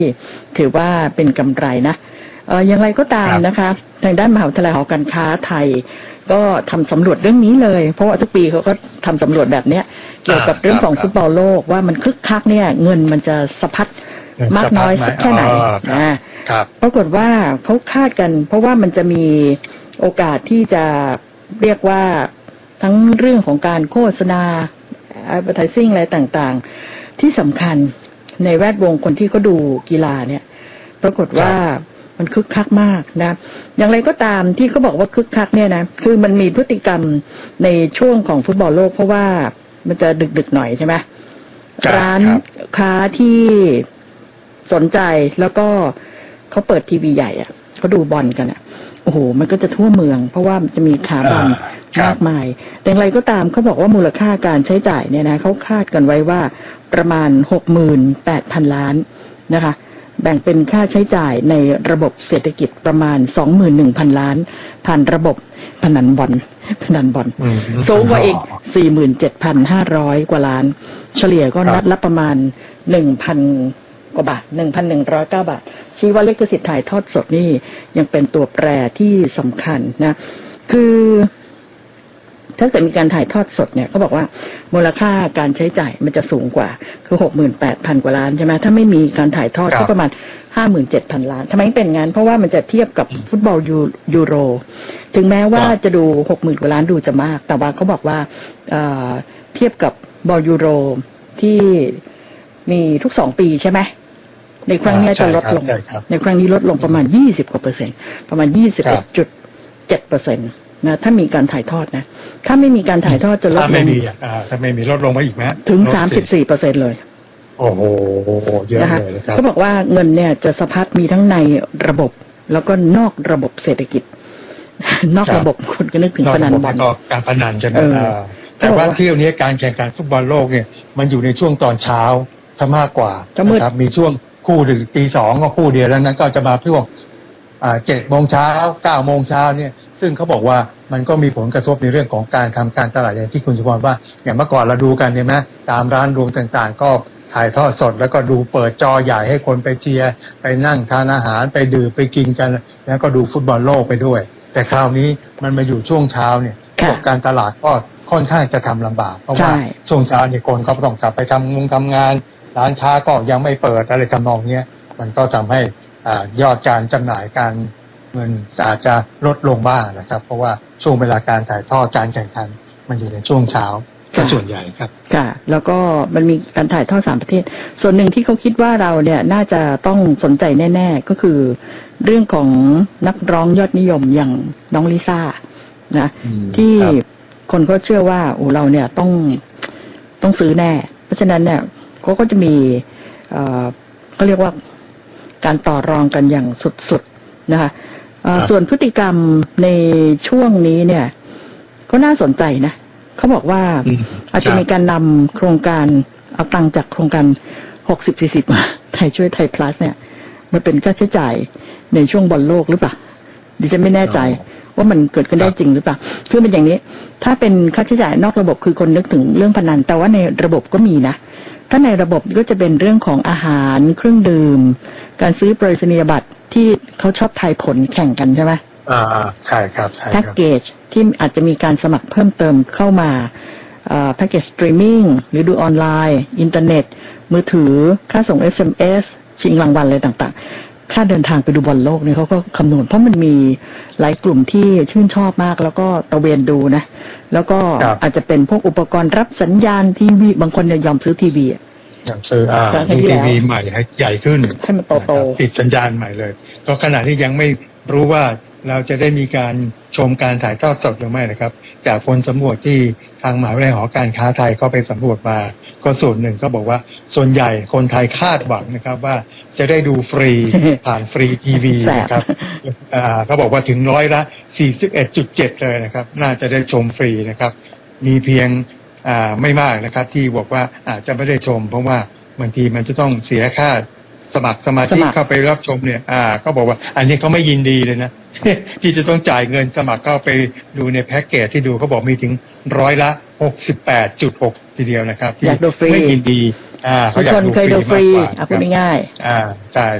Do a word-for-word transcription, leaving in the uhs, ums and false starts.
ถือว่าเป็นกำไรนะเอ่ออย่างไรก็ตามนะคะทางด้านมหาวิทยาลัยหอการค้าไทยก็ทำสำรวจเรื่องนี้เลยเพราะว่าทุกปีเขาก็ทำสำรวจแบบเนี้ยเกี่ยวกับเรื่องของฟุตบอลโลกว่ามันคึกคักเนี่ยเงินมันจะสะพัดมากน้อยสักแค่ไหนนะปรากฏว่าเขาคาดกันเพราะว่ามันจะมีโอกาสที่จะเรียกว่าทั้งเรื่องของการโฆษณา advertising อะไรต่างๆที่สำคัญในแวดวงคนที่เขาดูกีฬาเนี่ยปรากฏว่ามันคึกคักมากนะอย่างไรก็ตามที่เขาบอกว่าคึกคักเนี่ยนะคือมันมีพฤติกรรมในช่วงของฟุตบอลโลกเพราะว่ามันจะดึกๆหน่อยใช่ไหมร้านค้าที่สนใจแล้วก็เขาเปิดทีวีใหญ่อ่ะเขาดูบอลกันอ่ะโอ้โหมันก็จะทั่วเมืองเพราะว่ามันจะมีขาบอลมากมายแต่อย่างไรก็ตามเขาบอกว่ามูลค่าการใช้จ่ายเนี่ยนะเขาคาดกันไว้ว่าประมาณ หกหมื่นแปดพัน ล้านนะคะแบ่งเป็นค่าใช้จ่ายในระบบเศรษฐกิจประมาณ สองหมื่นหนึ่งพัน ล้านผ่านระบบพนันบอลพนันบอลสูงกว่าอีก สี่หมื่นเจ็ดพันห้าร้อย กว่าล้านเฉลี่ยก็นัดละประมาณ หนึ่งพัน กว่าบาท หนึ่งพันหนึ่งร้อยเก้า บาทชี้ว่าลิขสิทธิ์ถ่ายทอดสดนี่ยังเป็นตัวแปรที่สำคัญนะคือถ้าเกิดมีการถ่ายทอดสดเนี่ยเขาบอกว่ามูลค่าการใช้จ่ายมันจะสูงกว่าคือ หกหมื่นแปดพัน กว่าล้านใช่ไหมถ้าไม่มีการถ่ายทอดก็ประมาณ ห้าหมื่นเจ็ดพัน ล้านทำไมเป็นงั้นเพราะว่ามันจะเทียบกับฟุตบอลยูโรถึงแม้ว่าจะดู หกหมื่น กว่าล้านดูจะมากแต่ว่าเขาบอกว่าเอ่อเทียบกับบอลยูโรที่มีทุกสองปีใช่ไหมในครั้งนี้จะลดลงในครั้งนี้ลดลงประมาณยี่สิบกว่าเปอร์เซ็นต์ประมาณ ยี่สิบเอ็ดจุดเจ็ดเปอร์เซ็นต์ นะถ้ามีการถ่ายทอดนะถ้าไม่มีการถ่ายทอดจะลดลงถ้าไม่มีอ่าถ้าไม่มีลดลงไปอีกไหมถึง สามสิบสี่เปอร์เซ็นต์ เลยโอ้โหเยอะเลยนะครับเขาบอกว่าเงินเนี่ยจะสะพัดมีทั้งในระบบแล้วก็นอกระบบเศรษฐกิจนอกระบบคนก็นึกถึงพนันบอลการพนันใช่ไหมแต่ว่าเที่ยวนี้การแข่งขันฟุตบอลโลกเนี่ยมันอยู่ในช่วงตอนเช้าซะมากกว่านะครับมีช่วงคู่ถึงตีสองก็คู่เดียวแล้วนั้นก็จะมาช่วงเจ็ดโมงเช้าเก้าโมงเช้าเนี่ยซึ่งเขาบอกว่ามันก็มีผลกระทบในเรื่องของการทำการตลาดอย่างที่คุณสุพรว่าอย่างเมื่อก่อนเราดูกันใช่ไหมตามร้านรวงต่างๆก็ถ่ายทอดสดแล้วก็ดูเปิดจอใหญ่ให้คนไปเชียร์ไปนั่งทานอาหารไปดื่มไปกินกันแล้วก็ดูฟุตบอลโลกไปด้วยแต่คราวนี้มันมาอยู่ช่วงเช้าเนี่ยระบบการตลาดก็ค่อนข้างจะทำลำบากเพราะว่าช่วงเช้าเนี่ยคนเขาต้องกลับไปทำงงทำงานร้านค้าก็ยังไม่เปิดอะไรทำนองนี้มันก็ทำให้ยอดการจำหน่ายการเงินอาจจะลดลงบ้างนะครับเพราะว่าช่วงเวลาการถ่ายทอดการแข่งขันมันอยู่ในช่วงเช้าก็ส่วนใหญ่ครับค่ะแล้วก็มันมีการถ่ายทอดสามประเทศส่วนหนึ่งที่เขาคิดว่าเราเนี่ยน่าจะต้องสนใจแน่ๆก็คือเรื่องของนักร้องยอดนิยมอย่างน้องลิซ่านะที่คนก็เชื่อว่าโอ้เราเนี่ยต้องต้องซื้อแน่เพราะฉะนั้นเนี่ยเขาก็จะมีเอ่อเขาเรียกว่าการต่อรองกันอย่างสุดๆนะคะส่วนพฤติกรรมในช่วงนี้เนี่ยก็น่าสนใจนะเขาบอกว่าอาจจะมีการนำโครงการเอาตังค์จากโครงการหกสิบ สี่สิบมาไทยช่วยไทย plus เนี่ยมาเป็นค่าใช้จ่ายในช่วงบอลโลกหรือเปล่าดิฉันไม่แน่ใจว่ามันเกิดขึ้นได้จริงหรือเปล่าคือเป็นอย่างนี้ถ้าเป็นค่าใช้จ่ายนอกระบบคือคนนึกถึงเรื่องพนันแต่ว่าในระบบก็มีนะถ้าในระบบก็จะเป็นเรื่องของอาหารเครื่องดื่มการซื้อไปรษณียบัตรที่เขาชอบทายผลแข่งกันใช่ไหมอ่าใช่ครับใช่ครับแพ็กเกจที่อาจจะมีการสมัครเพิ่มเติมเข้ามาแพ็กเกจสตรีมมิ่งหรือดูออนไลน์อินเทอร์เน็ตมือถือค่าส่ง เอส เอ็ม เอส ชิงรางวัลอะไรต่างๆค่าเดินทางไปดูบอลโลกเนี่ยเขาก็คำนวณเพราะมันมีหลายกลุ่มที่ชื่นชอบมากแล้วก็ตะเวนดูนะแล้วก็อาจจะเป็นพวกอุปกรณ์รับสัญญาณทีวีบางคนเนี่ยยอมซื้อทีวียอมซื้ออ่าซื้อทีวีใหม่ให้ใหญ่ขึ้นให้มันโตๆติดสัญญาณใหม่เลยก็ขณะที่ยังไม่รู้ว่าเราจะได้มีการชมการถ่ายทอดสดหรือไม่นะครับจากผลสำรวจที่ทางมหาวิทยาลัยหอการค้าไทยก็ไปสำรวจมาก็ส่วนหนึ่งก็บอกว่าส่วนใหญ่คนไทยคาดหวังนะครับว่าจะได้ดูฟรีผ่านฟรีทีวีนะครับอ่าเขาบอกว่าถึงร้อยละ สี่สิบเอ็ดจุดเจ็ด เลยนะครับน่าจะได้ชมฟรีนะครับมีเพียงอ่าไม่มากนะครับที่บอกว่าอาจจะไม่ได้ชมเพราะว่าบางทีมันจะต้องเสียค่าสมัครสมาชิกเข้าไปรับชมเนี่ยอ่าก็บอกว่าอันนี้เขาไม่ยินดีเลยนะที่จะต้องจ่ายเงินสมัครเข้าไปดูในแพ็กเกจที่ดูเขาบอกมีถึงร้อยละ หกสิบแปดจุดหก ทีเดียวนะครับที่ไม่ยินดีอ่าบางคนเคยดูฟรีอ่ะพูดง่ายๆอ่าใช่